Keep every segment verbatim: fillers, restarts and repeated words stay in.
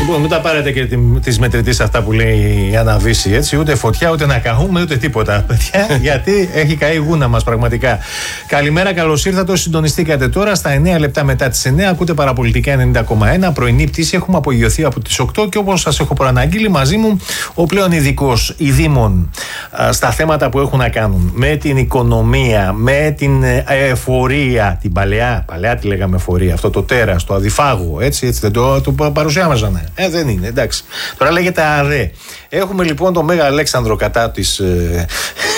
Λοιπόν, μην τα πάρετε και τη μετρητή αυτά που λέει η Άννα Βύση, έτσι. Ούτε φωτιά, ούτε να καούμε, ούτε τίποτα. Παιδιά, γιατί έχει καεί η γούνα μας πραγματικά. Καλημέρα, καλώς ήρθατε. Συντονιστήκατε τώρα στα εννέα λεπτά μετά τις εννέα. Ακούτε Παραπολιτικά ενενήντα κόμμα ένα. Πρωινή πτήση. Έχουμε απογειωθεί από τις οκτώ και όπως σας έχω προαναγγείλει, μαζί μου ο πλέον ειδικός ειδήμων στα θέματα που έχουν να κάνουν με την οικονομία, με την εφορία, την παλαιά, παλαιά τη λέγαμε εφορία, αυτό το τέρας, το αδιφάγο, έτσι, έτσι δεν το, το παρουσιάζανε. Ε, δεν είναι, εντάξει. Τώρα λέγεται ΑΡΕ. Έχουμε λοιπόν τον Μέγα Αλέξανδρο κατά της, ε,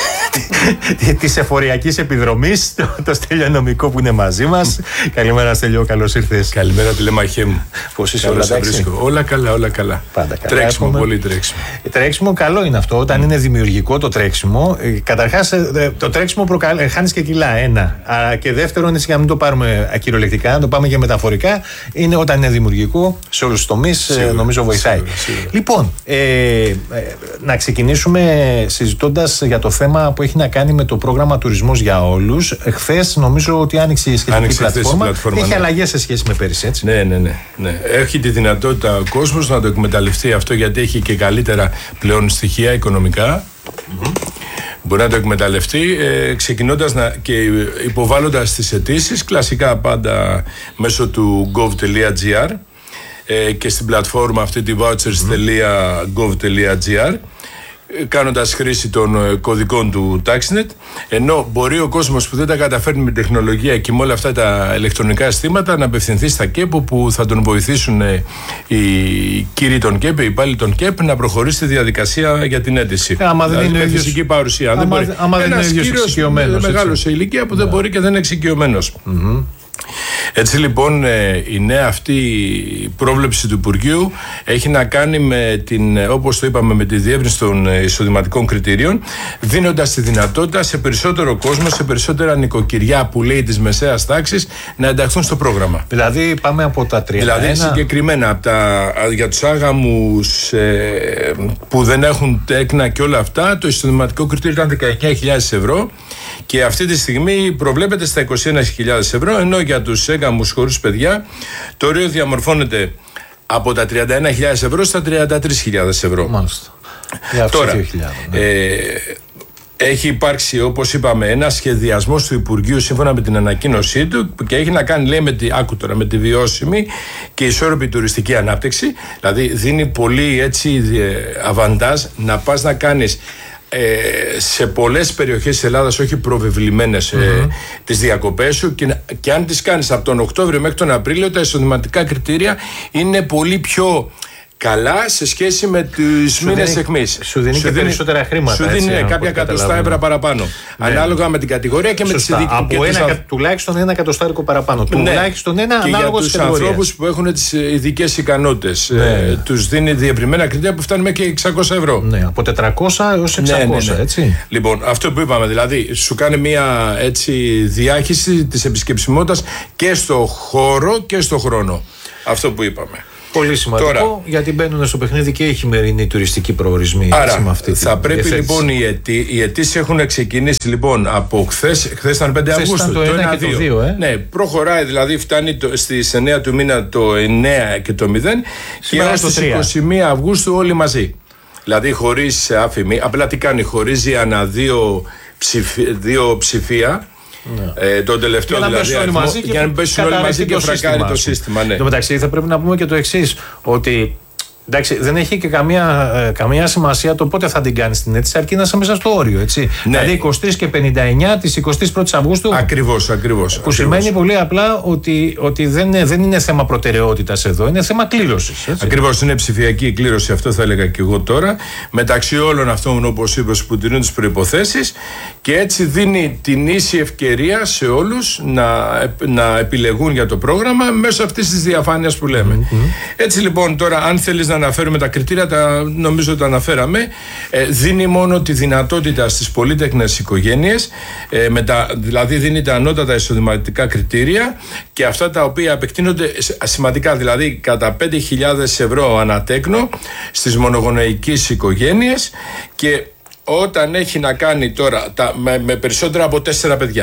της εφοριακής επιδρομής, το, το Στέλιο Νομικό που είναι μαζί μας. Καλημέρα Στέλιο, καλώς ήρθες. Καλημέρα τηλεμαχέ μου. Πώς είσαι, όλα εντάξει? Όλα καλά, όλα καλά. Πάντα καλά. Τρέξιμο, έχουμε... πολύ τρέξιμο. Τρέξιμο καλό είναι αυτό, όταν mm. είναι δημιουργικό το τρέξιμο. Καταρχάς το τρέξιμο προκαλ... χάνεις και κιλά, ένα. Α, και δεύτερον, έτσι για να μην το πάρουμε ακυριολεκτικά, να το πάμε και μεταφορικά, είναι όταν είναι δημιουργικό σε όλους τους τομείς, νομίζω βοηθάει. Σίγουρα, σίγουρα. Λοιπόν, ε, ε, να ξεκινήσουμε συζητώντας για το θέμα που έχει να κάνει με το πρόγραμμα Τουρισμός για Όλους. Χθες νομίζω ότι άνοιξε η σχετική πλατφόρμα. πλατφόρμα. Έχει ναι. αλλαγές σε σχέση με πέρυσι, έτσι. Ναι, ναι, ναι, ναι. Έχει τη δυνατότητα ο κόσμος να το εκμεταλλευτεί αυτό, γιατί έχει και καλύτερα πλέον στοιχεία οικονομικά. Mm-hmm. Μπορεί να το εκμεταλλευτεί ε, ξεκινώντας να, και υποβάλλοντας τις αιτήσεις, κλασικά πάντα μέσω του gov.gr ε, και στην πλατφόρμα αυτή τη vouchers τελεία gov τελεία gr, κάνοντας χρήση των κωδικών του TaxNet, ενώ μπορεί ο κόσμος που δεν τα καταφέρνει με τεχνολογία και με όλα αυτά τα ηλεκτρονικά αισθήματα να απευθυνθεί στα ΚΕΠ, που θα τον βοηθήσουν οι κύριοι των ΚΕΠ, οι υπάλληλοι των ΚΕΠ, να προχωρήσει τη διαδικασία για την αίτηση. Άμα δεν δηλαδή, είναι με φυσική παρουσία. Άμα, δεν μπορεί. άμα δεν Ένας είναι κύριος μεγάλος σε ηλικία που yeah. δεν μπορεί και δεν είναι εξοικειωμένος. Mm-hmm. Έτσι λοιπόν η νέα αυτή πρόβλεψη του Υπουργείου έχει να κάνει με την, όπως το είπαμε, με τη διεύρυνση των εισοδηματικών κριτηρίων, δίνοντας τη δυνατότητα σε περισσότερο κόσμο, σε περισσότερα νοικοκυριά που λέει της μεσαίας τάξης, να ενταχθούν στο πρόγραμμα. Δηλαδή πάμε από τα τριάντα ένα. Δηλαδή συγκεκριμένα από τα, για τους άγαμους ε, που δεν έχουν τέκνα και όλα αυτά, το εισοδηματικό κριτήριο ήταν δεκαεννιά χιλιάδες ευρώ και αυτή τη στιγμή προβλέπεται στα είκοσι ένα χιλιάδες ευρώ, ενώ για τους έγαμους χωρίς παιδιά το όριο διαμορφώνεται από τα τριάντα ένα χιλιάδες ευρώ στα τριάντα τρεις χιλιάδες ευρώ. Μάλιστα. Τώρα, ναι. ε, έχει υπάρξει, όπως είπαμε, ένα σχεδιασμός του Υπουργείου σύμφωνα με την ανακοίνωσή του και έχει να κάνει, λέει, με τη, άκου τώρα, με τη βιώσιμη και ισόρροπη τουριστική ανάπτυξη. Δηλαδή δίνει πολύ έτσι αβαντάζ να πας να κάνεις Ε, σε πολλές περιοχές της Ελλάδας, όχι προβεβλημένες, mm-hmm. ε, τις διακοπές σου, και, και αν τις κάνεις από τον Οκτώβριο μέχρι τον Απρίλιο, τα εισοδηματικά κριτήρια είναι πολύ πιο καλά σε σχέση με τους μήνες εχμής. Σου δίνει σου και δίνει, περισσότερα χρήματα. Σου δίνει έτσι, κάποια εκατοστά ευρώ παραπάνω. Ναι. Ανάλογα με την κατηγορία και Σωστά. με τις ειδικές. Από ένα, α... τουλάχιστον ένα εκατοστάρικο παραπάνω. Ναι. Τουλάχιστον ένα, και ανάλογα για τους ανθρώπους που έχουν τις ειδικές ικανότητες. Ναι. Ε, τους δίνει διευρυμένα κριτήρια που φτάνουν μέχρι και εξακόσια ευρώ. Ναι, από τετρακόσια έως εξακόσια. Ναι, ναι, ναι. Έτσι. Λοιπόν, αυτό που είπαμε, δηλαδή σου κάνει μια έτσι διάχυση της επισκεψιμότητας και στο χώρο και στο χρόνο. Αυτό που είπαμε. Πολύ σημαντικό. Τώρα, γιατί μπαίνουν στο παιχνίδι και οι χειμερινοί τουριστικοί προορισμοί. Άρα, με αυτή θα πρέπει διαθέτηση. Λοιπόν οι, αιτή, οι αιτήσεις έχουν ξεκινήσει λοιπόν από χθες. Χθες ήταν πέντε Αυγούστου. Το, το ένα και το δύο. Ε? Ναι, προχωράει, δηλαδή φτάνει το, στις εννέα του μήνα το εννέα και το μηδέν και έως στις είκοσι μία Αυγούστου όλοι μαζί. Δηλαδή χωρίς άφημη. Απλά τι κάνει, χωρίζει ανά δύο, ψηφι, δύο ψηφία. Ναι. Ε, τον τελευταίο για δηλαδή αριθμό, μαζί και για να πέσουν όλοι μαζί και φρακάρει το σύστημα. Ναι. Εν τω μεταξύ θα πρέπει να πούμε και το εξής, ότι εντάξει, δεν έχει και καμία, ε, καμία σημασία το πότε θα την κάνεις την αίτηση, αρκεί να είσαι μέσα στο όριο. Έτσι. Ναι. Δηλαδή είκοσι τρεις και πενήντα εννιά της εικοστής πρώτης Αυγούστου. Ακριβώς, ακριβώς. Που ακριβώς. σημαίνει πολύ απλά ότι, ότι δεν, δεν είναι θέμα προτεραιότητας εδώ, είναι θέμα κλήρωσης. Ακριβώς, είναι ψηφιακή κλήρωση, αυτό θα έλεγα και εγώ τώρα. Μεταξύ όλων αυτών, όπως είπες, που τηρούν τις προϋποθέσεις, και έτσι δίνει την ίση ευκαιρία σε όλους να, να επιλεγούν για το πρόγραμμα μέσω αυτής της διαφάνειας που λέμε. Mm-hmm. Έτσι λοιπόν, τώρα, αν θέλεις να αναφέρουμε τα κριτήρια, τα, νομίζω τα αναφέραμε. Ε, δίνει μόνο τη δυνατότητα στις πολύτεκνες οικογένειες, ε, με τα, δηλαδή δίνει τα ανώτατα εισοδηματικά κριτήρια και αυτά τα οποία επεκτείνονται σημαντικά, δηλαδή κατά πέντε χιλιάδες ευρώ ανατέκνο στις μονογονεϊκείς οικογένειες, και όταν έχει να κάνει τώρα τα, με, με περισσότερα από τέσσερα παιδιά.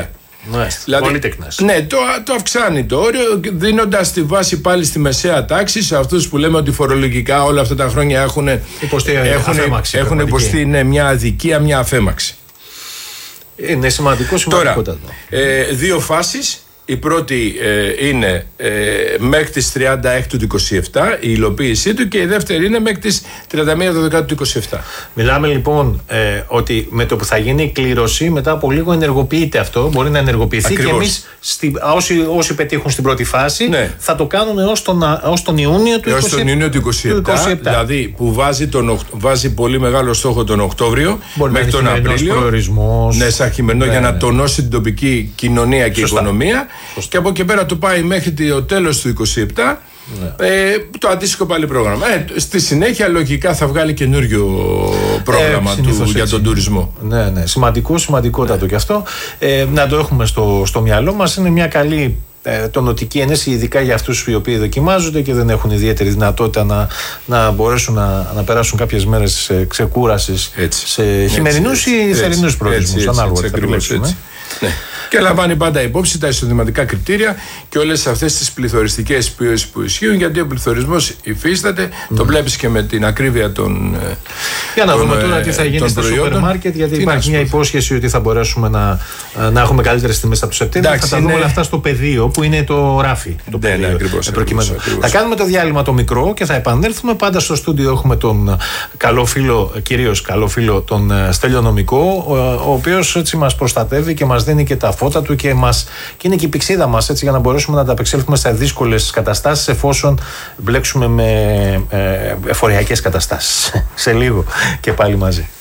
Μάλιστα. Δηλαδή, πολύ τεκνάς. Ναι, το, το αυξάνει το όριο, δίνοντας τη βάση πάλι στη μεσαία τάξη, σε αυτούς που λέμε ότι φορολογικά όλα αυτά τα χρόνια έχουν υποστεί, έχουν, αφέμαξη, έχουν υποστεί ναι, μια αδικία, μια αφέμαξη. Είναι σημαντικό, σημαντικό. Τώρα, ε, δύο φάσεις. Η πρώτη ε, είναι ε, μέχρι τις τριάντα έξι του είκοσι επτά η υλοποίησή του, και η δεύτερη είναι μέχρι τις τριάντα μία του είκοσι επτά. Μιλάμε λοιπόν ε, ότι με το που θα γίνει η κλήρωση, μετά από λίγο ενεργοποιείται αυτό, μπορεί να ενεργοποιηθεί. Ακριβώς. Και εμείς όσοι, όσοι πετύχουν στην πρώτη φάση, ναι, θα το κάνουν έως τον, ως τον Ιούνιο του είκοσι επτά. Έως τον Ιούνιο του είκοσι επτά, είκοσι επτά. Δηλαδή που βάζει, τον, βάζει πολύ μεγάλο στόχο τον Οκτώβριο μπορεί μέχρι τον Απρίλιο. Ναι, σαν χειμερινό, ναι, για να τονώσει την τοπική κοινωνία και Σωστά. οικονομία. Σωστά. Και από εκεί πέρα το πάει μέχρι το τέλος του είκοσι επτά, ναι, ε, το αντίστοιχο πάλι πρόγραμμα. Ε, στη συνέχεια λογικά θα βγάλει καινούριο πρόγραμμα ε, του, για τον τουρισμό. Ναι, ναι, σημαντικό, σημαντικότατο ναι. και αυτό. Ε, να το έχουμε στο, στο μυαλό μας. Είναι μια καλή ε, τονωτική ενέση, ειδικά για αυτούς οι οποίοι δοκιμάζονται και δεν έχουν ιδιαίτερη δυνατότητα να, να μπορέσουν να, να περάσουν κάποιες μέρες ξεκούρασης σε χειμερινούς ή θερινούς προορισμούς. Ανάλογα τι θα επιλέξουμε. Ναι. Και λαμβάνει πάντα υπόψη τα εισοδηματικά κριτήρια και όλες αυτές τις πληθωριστικές πιέσεις που ισχύουν, γιατί ο πληθωρισμός υφίσταται. Mm. Το βλέπεις και με την ακρίβεια των. Για να δούμε τώρα τι θα γίνει στα σούπερ μάρκετ, γιατί τι υπάρχει μια υπόσχεση ότι θα μπορέσουμε να, να έχουμε καλύτερες τιμές από το Σεπτέμβριο. Θα τα δούμε όλα αυτά στο πεδίο που είναι το ράφι. Το ναι, ναι, ακριβώς, ακριβώς, ακριβώς. Θα κάνουμε το διάλειμμα το μικρό και θα επανέλθουμε. Πάντα στο στούντιο έχουμε τον καλό φίλο, κυρίως καλό φίλο, τον Στέλιο Νομικό, ο οποίος έτσι μας προστατεύει και μας δίνει και τα φώτα του και, μας, και είναι και η πηξίδα μας, έτσι, για να μπορέσουμε να ανταπεξέλθουμε σε δύσκολες καταστάσεις εφόσον μπλέξουμε με ε, εφοριακές καταστάσεις. Σε λίγο και πάλι μαζί.